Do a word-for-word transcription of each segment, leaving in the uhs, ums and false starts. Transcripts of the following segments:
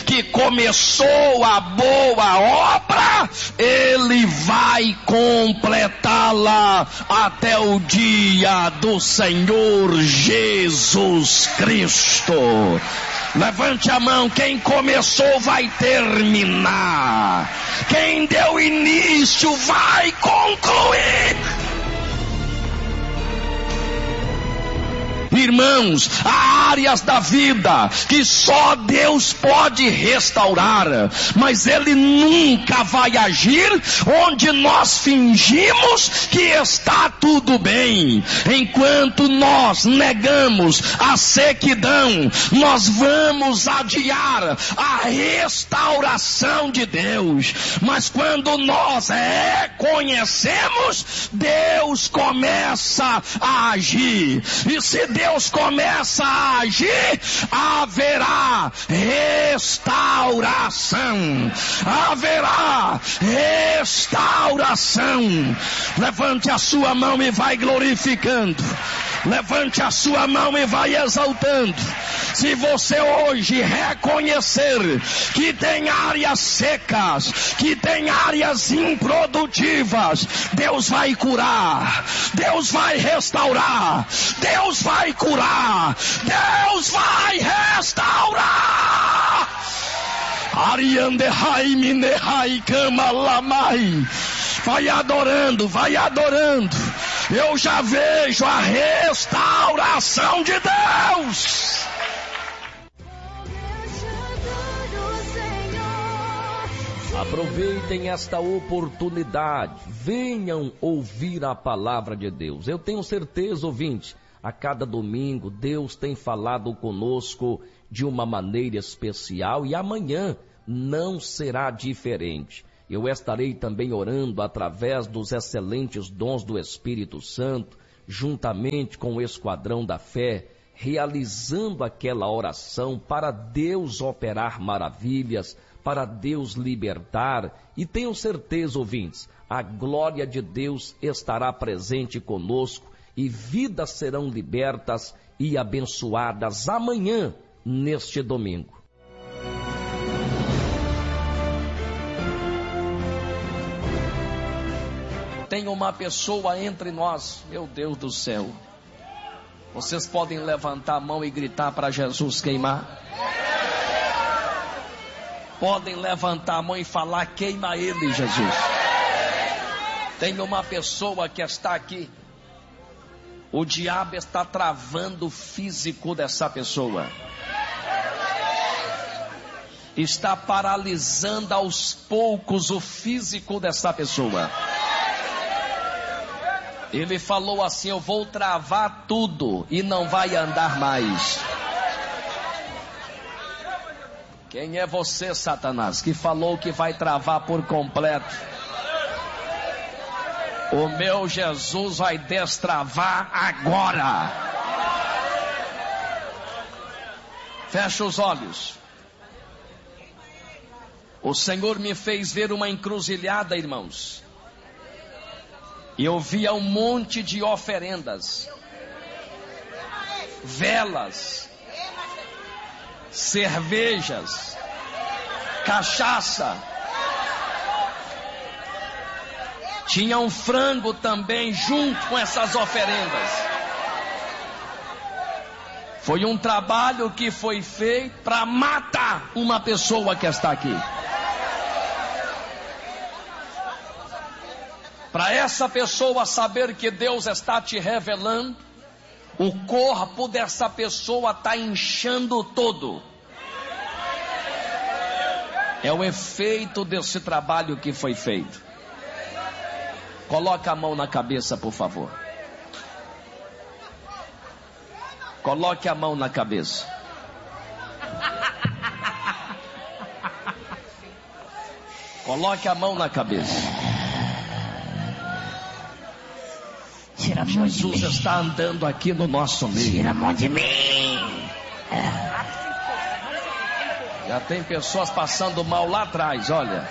que começou a boa obra, Ele vai completá-la até o dia do Senhor Jesus Cristo. Levante a mão, quem começou vai terminar. Quem deu início vai concluir. Irmãos, há áreas da vida que só Deus pode restaurar, mas Ele nunca vai agir onde nós fingimos que está tudo bem. Enquanto nós negamos a sequidão, nós vamos adiar a restauração de Deus. Mas quando nós reconhecemos, Deus começa a agir. E se Deus Deus começa a agir, haverá restauração, haverá restauração. Levante a sua mão e vai glorificando, levante a sua mão e vai exaltando. Se você hoje reconhecer que tem áreas secas, que tem áreas improdutivas, Deus vai curar, Deus vai restaurar, Deus vai curar, Deus vai restaurar. Ariandehai minehai kamalamai. Vai adorando, vai adorando. Eu já vejo a restauração de Deus. Aproveitem esta oportunidade, venham ouvir a palavra de Deus. Eu tenho certeza, ouvinte, a cada domingo Deus tem falado conosco de uma maneira especial e amanhã não será diferente. Eu estarei também orando através dos excelentes dons do Espírito Santo, juntamente com o Esquadrão da Fé, realizando aquela oração para Deus operar maravilhas, para Deus libertar, e tenho certeza, ouvintes, a glória de Deus estará presente conosco e vidas serão libertas e abençoadas amanhã, neste domingo. Tem uma pessoa entre nós, meu Deus do céu. Vocês podem levantar a mão e gritar para Jesus queimar? Podem levantar a mão e falar: queima ele, Jesus. Tem uma pessoa que está aqui. O diabo está travando o físico dessa pessoa. Está paralisando aos poucos o físico dessa pessoa. Ele falou assim: eu vou travar tudo e não vai andar mais. Quem é você, Satanás, que falou que vai travar por completo? O meu Jesus vai destravar agora. Fecha os olhos. O Senhor me fez ver uma encruzilhada, irmãos. E eu via um monte de oferendas, velas, cervejas, cachaça. Tinha um frango também junto com essas oferendas. Foi um trabalho que foi feito para matar uma pessoa que está aqui. Para essa pessoa saber que Deus está te revelando, o corpo dessa pessoa está inchando todo. É o efeito desse trabalho que foi feito. Coloque a mão na cabeça, por favor. Coloque a mão na cabeça. Coloque a mão na cabeça. Tira a mão de Jesus mim. está andando aqui no nosso meio. Tira a mão de mim. Já tem pessoas passando mal lá atrás, olha.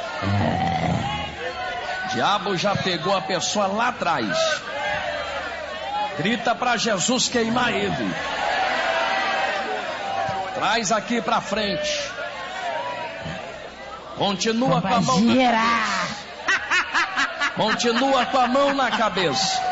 O diabo já pegou a pessoa lá atrás. Grita para Jesus queimar ele. Traz aqui para frente. Continua com a mão na cabeça. Continua com a mão na cabeça.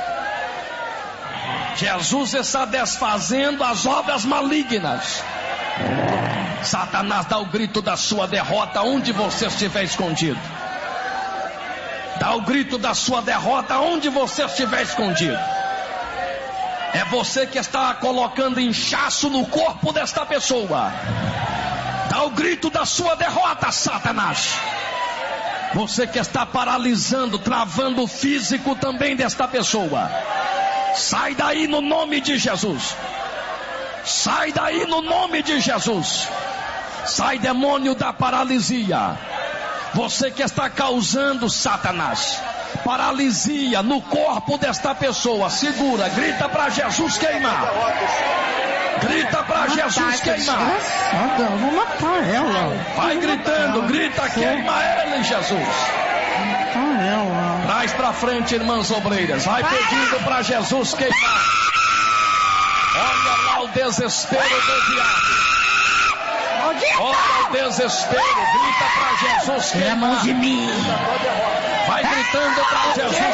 Jesus está desfazendo as obras malignas. Satanás, dá o grito da sua derrota onde você estiver escondido. Dá o grito da sua derrota onde você estiver escondido. É você que está colocando inchaço no corpo desta pessoa. Dá o grito da sua derrota, Satanás. Você que está paralisando, travando o físico também desta pessoa. Sai daí no nome de Jesus. Sai daí no nome de Jesus. Sai, demônio da paralisia. Você que está causando, Satanás, paralisia no corpo desta pessoa. Segura, grita para Jesus queimar. Grita para Jesus queimar. Eu vou matar ela. Vai gritando, grita, queima ela, Jesus. Matar ela. Traz para frente, irmãs obreiras. Vai pedindo para Jesus queimar. Olha lá o desespero do diabo. Olha o desespero. Grita para Jesus queimar. de mim. Vai gritando para Jesus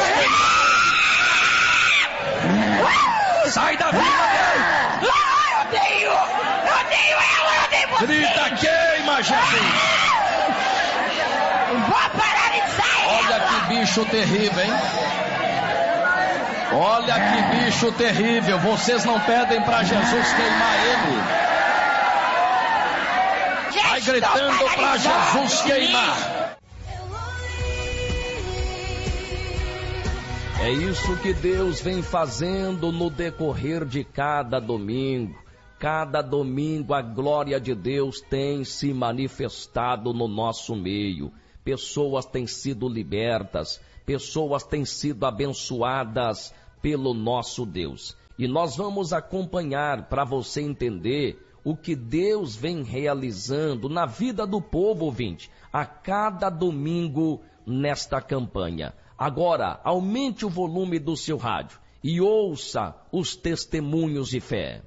queimar. Sai da vida dele. Eu odeio! Eu odeio ela! Eu odeio você! Grita, queima, Jesus. Vou paralisar ela! Olha que bicho terrível, hein? Olha que bicho terrível. Vocês não pedem para Jesus queimar ele. Vai gritando para Jesus queimar. É isso que Deus vem fazendo no decorrer de cada domingo. Cada domingo a glória de Deus tem se manifestado no nosso meio. Pessoas têm sido libertas, pessoas têm sido abençoadas pelo nosso Deus. E nós vamos acompanhar para você entender o que Deus vem realizando na vida do povo, ouvinte, a cada domingo nesta campanha. Agora, aumente o volume do seu rádio e ouça os testemunhos de fé.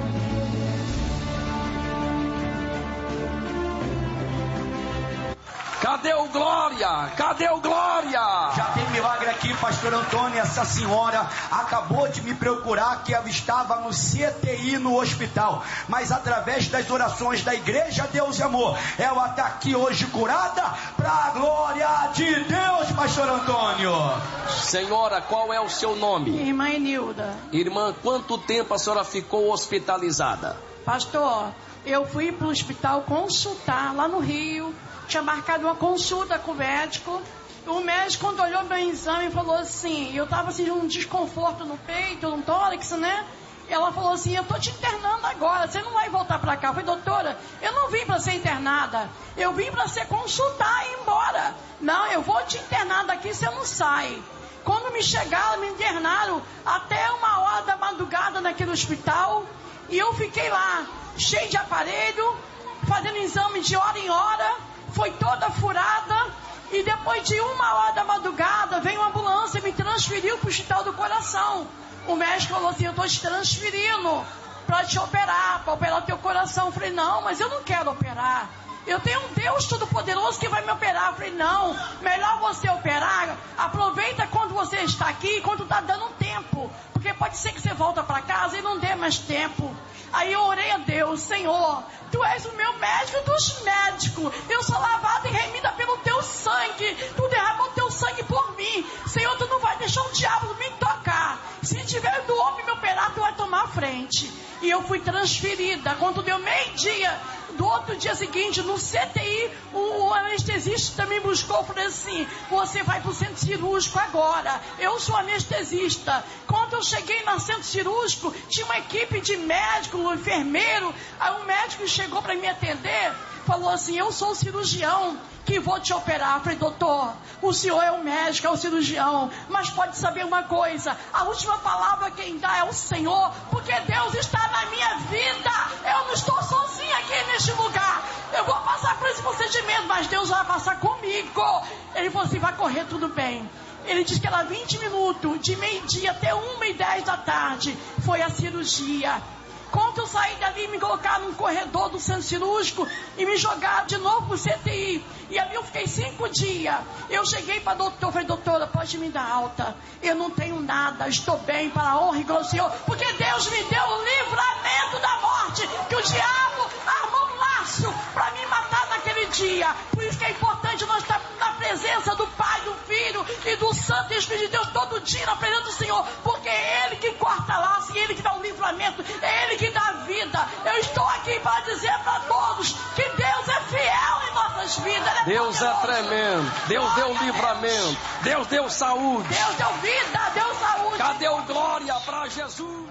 Cadê o Glória? Cadê o Glória? Já tem milagre aqui, pastor Antônio. Essa senhora acabou de me procurar que ela estava no C T I no hospital, mas através das orações da Igreja Deus e Amor, ela está aqui hoje curada para a glória de Deus, pastor Antônio. Senhora, qual é o seu nome? Irmã Enilda. Irmã, quanto tempo a senhora ficou hospitalizada? Pastor, eu fui para o hospital consultar lá no Rio. Tinha marcado uma consulta com o médico. O médico, quando olhou meu exame, falou assim, eu estava sentindo um desconforto no peito, um tórax, né? E ela falou assim, eu tô te internando agora, você não vai voltar para cá. Eu falei, doutora, eu não vim para ser internada, eu vim para ser consultar e ir embora. Não, eu vou te internar daqui, você não sai. Quando me chegaram, me internaram até uma hora da madrugada naquele hospital. E eu fiquei lá, cheio de aparelho, fazendo exame de hora em hora. Foi toda furada. E depois de uma hora da madrugada, veio uma ambulância e me transferiu para o Hospital do Coração. O médico falou assim, eu estou te transferindo para te operar, para operar o teu coração. Eu falei, não, mas eu não quero operar. Eu tenho um Deus Todo-Poderoso que vai me operar. Eu falei, não, melhor você operar. Aproveita quando você está aqui, quando está dando tempo. Porque pode ser que você volta para casa e não dê mais tempo. Aí eu orei a Deus, Senhor, Tu és o meu médico dos médicos. Eu sou lavada e remida pelo Teu sangue. Tu derramou Teu sangue por mim. Senhor, Tu não vai deixar o diabo me tocar. Se tiver do homem me operar, Tu vai tomar a frente. E eu fui transferida. Quando deu meio-dia, do outro dia seguinte, no C T I, o anestesista me buscou. Falei assim, você vai para o centro cirúrgico agora. Eu sou anestesista. Quando eu cheguei no centro cirúrgico, tinha uma equipe de médico, um enfermeiro. Aí um médico chegou para me atender, falou assim, eu sou o cirurgião que vou te operar. Eu falei, doutor, o senhor é o médico, é o cirurgião, mas pode saber uma coisa, a última palavra quem dá é o Senhor, porque Deus está na minha vida. Eu não estou sozinha aqui neste lugar. Eu vou passar por esse procedimento, mas Deus vai passar comigo. Ele falou assim, vai correr tudo bem. Ele disse que era vinte minutos, de meio-dia até uma e dez da tarde, foi a cirurgia. Quando eu saí dali, me colocaram num corredor do centro cirúrgico e me jogaram de novo pro C T I. E ali eu fiquei cinco dias. Eu cheguei para a doutora, falei, doutora, pode me dar alta. Eu não tenho nada, estou bem, para a honra e glória do Senhor. Porque Deus me deu o livramento da morte. Que o diabo armou um laço para me matar naquele dia. Por isso que é importante nós estar na presença do Pai, do Filho e do Santo Espírito de Deus todo dia na presença do Senhor. Porque é Ele que corta laço, é Ele que dá o livramento, é Ele que dá vida. Eu estou aqui para dizer para todos que Deus é fiel em nossas vidas. É Deus poderoso. é tremendo. Deus deu livramento. Deus deu saúde. Deus deu vida, deu saúde. Cadê o glória para Jesus?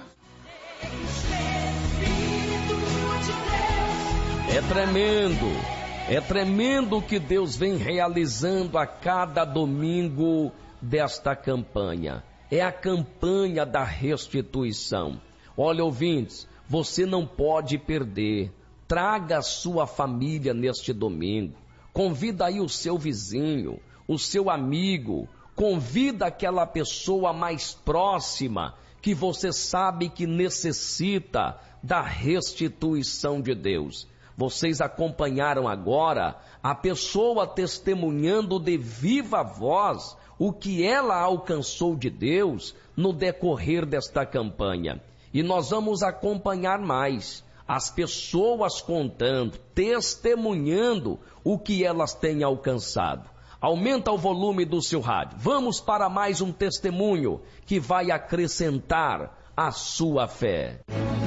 É tremendo. É tremendo o que Deus vem realizando a cada domingo desta campanha. É a campanha da restituição. Olha, ouvintes, você não pode perder. Traga a sua família neste domingo. Convida aí o seu vizinho, o seu amigo. Convida aquela pessoa mais próxima que você sabe que necessita da restituição de Deus. Vocês acompanharam agora a pessoa testemunhando de viva voz o que ela alcançou de Deus no decorrer desta campanha. E nós vamos acompanhar mais as pessoas contando, testemunhando o que elas têm alcançado. Aumenta o volume do seu rádio. Vamos para mais um testemunho que vai acrescentar a sua fé.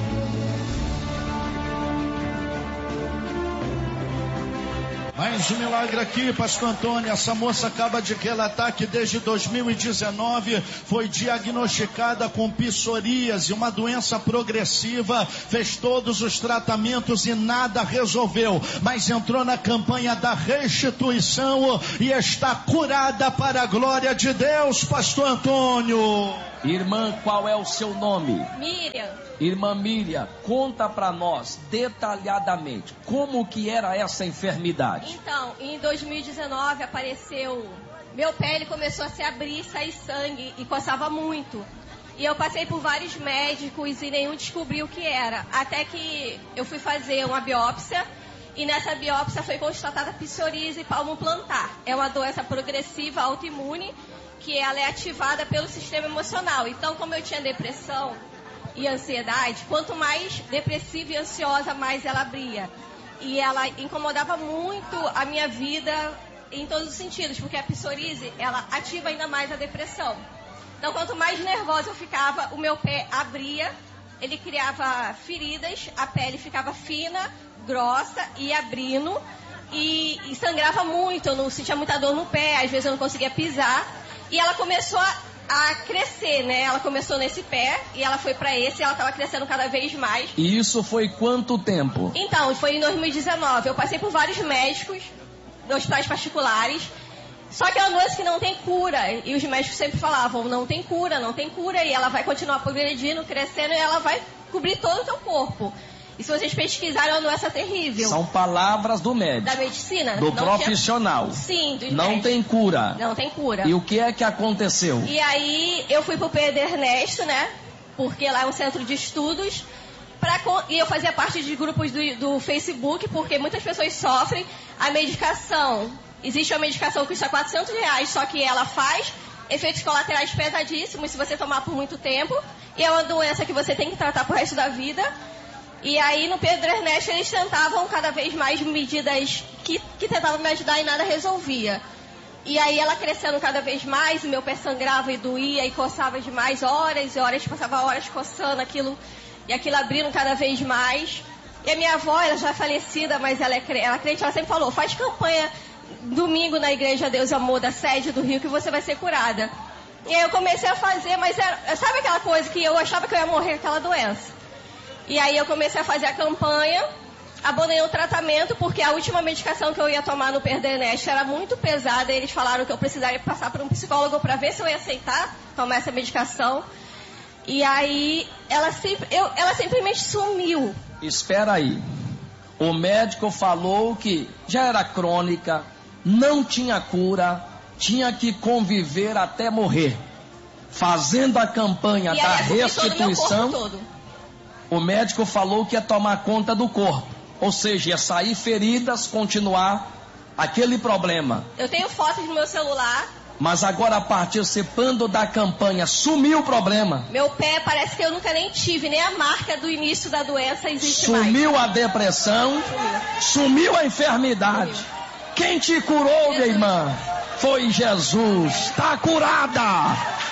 Mais um milagre aqui, pastor Antônio. Essa moça acaba de relatar que desde dois mil e dezenove foi diagnosticada com psoríase, uma doença progressiva, fez todos os tratamentos e nada resolveu, mas entrou na campanha da restituição e está curada para a glória de Deus, pastor Antônio. Irmã, qual é o seu nome? Miriam. Irmã Miriam, conta para nós detalhadamente como que era essa enfermidade. Então, em dois mil e dezenove apareceu, meu pele começou a se abrir, sair sangue e coçava muito. E eu passei por vários médicos e nenhum descobriu o que era. Até que eu fui fazer uma biópsia e nessa biópsia foi constatada psoríase palmoplantar. É uma doença progressiva autoimune que ela é ativada pelo sistema emocional. Então, como eu tinha depressão e ansiedade, quanto mais depressiva e ansiosa, mais ela abria. E ela incomodava muito a minha vida em todos os sentidos, porque a psoríase, ela ativa ainda mais a depressão. Então, quanto mais nervosa eu ficava, o meu pé abria, ele criava feridas, a pele ficava fina, grossa e abrindo, e, e sangrava muito, eu não sentia muita dor no pé, às vezes eu não conseguia pisar, e ela começou a a crescer, né? Ela começou nesse pé e ela foi pra esse e ela tava crescendo cada vez mais. E isso foi quanto tempo? Então, foi em dois mil e dezenove. Eu passei por vários médicos, hospitais particulares, só que é uma doença que não tem cura. E os médicos sempre falavam, não tem cura, não tem cura, e ela vai continuar progredindo, crescendo, e ela vai cobrir todo o teu corpo. E se vocês pesquisarem, é uma doença terrível. São palavras do médico. Da medicina? Do não profissional. Tinha... Sim, dos Não médicos. tem cura. Não tem cura. E o que é que aconteceu? E aí, eu fui pro Pedro Ernesto, né? Porque lá é um centro de estudos. Pra... E eu fazia parte de grupos do, do Facebook, porque muitas pessoas sofrem. A medicação, existe uma medicação que custa quatrocentos reais, só que ela faz efeitos colaterais pesadíssimos se você tomar por muito tempo. E é uma doença que você tem que tratar pro resto da vida. E aí no Pedro Ernesto eles tentavam cada vez mais medidas que, que tentavam me ajudar e nada resolvia. E aí ela crescendo cada vez mais, o meu pé sangrava e doía e coçava demais, horas e horas, passava horas coçando aquilo, e aquilo abrindo cada vez mais. E a minha avó, ela já é falecida, mas ela é, ela é crente, ela sempre falou, faz campanha domingo na Igreja Deus e Amor da sede do Rio que você vai ser curada. E aí eu comecei a fazer, mas era, sabe aquela coisa que eu achava que eu ia morrer com aquela doença? E aí eu comecei a fazer a campanha, abandonei o tratamento, porque a última medicação que eu ia tomar no Pedro Ernesto era muito pesada, e eles falaram que eu precisaria passar por um psicólogo para ver se eu ia aceitar tomar essa medicação. E aí ela, eu, ela simplesmente sumiu. Espera aí. O médico falou que já era crônica, não tinha cura, tinha que conviver até morrer. Fazendo a campanha e da aí, restituição. todo. o médico falou que ia tomar conta do corpo. Ou seja, ia sair feridas, continuar aquele problema. Eu tenho fotos no meu celular. Mas agora, participando da campanha, sumiu o problema. Meu pé parece que eu nunca nem tive, nem a marca do início da doença existe mais. Sumiu a depressão, sumiu, sumiu a enfermidade. Sumiu. Quem te curou, Jesus. Minha irmã? Foi Jesus. Está curada.